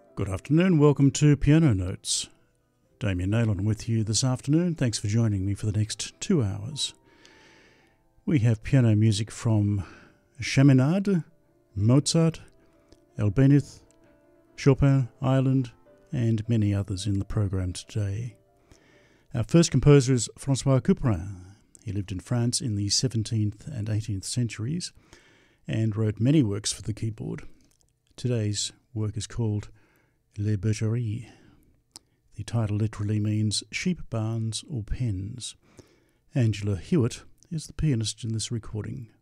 Good afternoon, welcome to Piano Notes. Damien Naylon with you this afternoon. Thanks for joining me for the next 2 hours. We have piano music from Chaminade, Mozart, Albéniz, Chopin, Ireland, and many others in the program today. Our first composer is François Couperin. He lived in France in the 17th and 18th centuries and wrote many works for the keyboard. Today's work is called Les Bergeries. The title literally means sheep barns or pens. Angela Hewitt is the pianist in this recording.